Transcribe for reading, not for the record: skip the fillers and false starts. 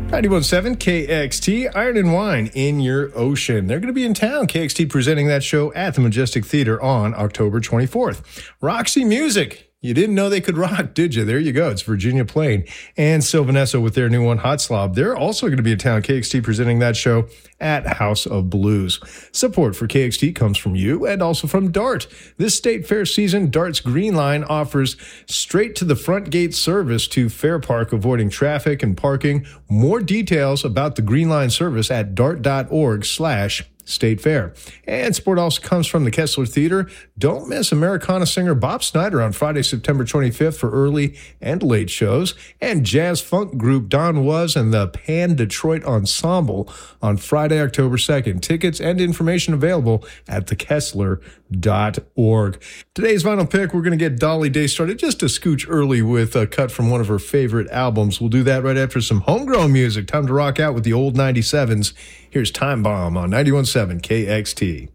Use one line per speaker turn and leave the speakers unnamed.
91.7 KXT, Iron and Wine in your ocean. They're going to be in town. KXT presenting that show at the Majestic Theater on October 24th. Roxy Music. You didn't know they could rock, did you? There you go. It's Virginia Plain and Sylvanessa with their new one, Hot Slob. They're also going to be in town. KXT presenting that show at House of Blues. Support for KXT comes from you and also from DART. This state fair season, DART's Green Line offers straight to the front gate service to Fair Park, avoiding traffic and parking. More details about the Green Line service at dart.org/State Fair. And support also comes from the Kessler Theater. Don't miss Americana singer Bob Snyder on Friday, September 25th for early and late shows, and jazz funk group Don Was and the Pan Detroit Ensemble on Friday, October 2nd. Tickets and information available at thekessler.org. Today's vinyl pick, we're going to get Dolly Day started just a scooch early with a cut from one of her favorite albums. We'll do that right after some homegrown music. Time to rock out with the old 97s. Here's Time Bomb on 91.7 KXT.